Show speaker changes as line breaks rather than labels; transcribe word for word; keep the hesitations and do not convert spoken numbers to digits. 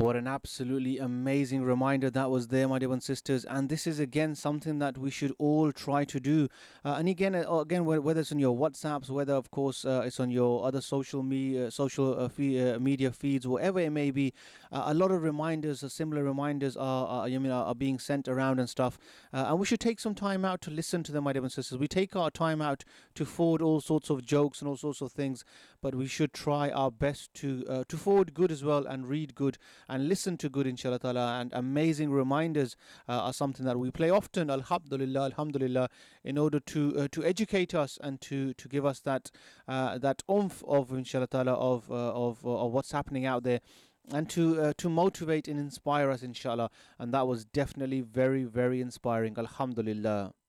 What an absolutely amazing reminder that was there, my dear ones and sisters. And this is again something that we should all try to do. Uh, and again, uh, again, whe- whether it's on your WhatsApps, whether of course uh, it's on your other social media, social uh, fe- uh, media feeds, whatever it may be, uh, a lot of reminders, uh, similar reminders are, are, you mean, are, are being sent around and stuff. Uh, and we should take some time out to listen to them, my dear ones and sisters. We take our time out to forward all sorts of jokes and all sorts of things, but we should try our best to uh, to forward good as well and read good and listen to good, inshallah ta'ala. And amazing reminders uh, are something that we play often, alhamdulillah, alhamdulillah, in order to uh, to educate us and to to give us that uh, that oomph of, inshallah ta'ala, of uh, of uh, of what's happening out there, and to uh, to motivate and inspire us, inshallah. And that was definitely very, very inspiring, alhamdulillah.